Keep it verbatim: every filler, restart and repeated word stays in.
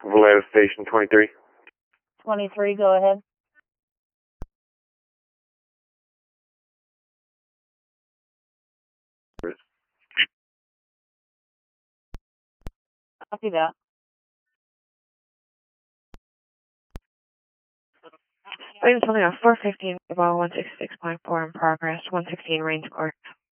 Vallejo Station twenty-three. twenty-three, go ahead. Copy that. Wait until now, four fifteen, ball one sixty-six point four in progress, one sixteen range court.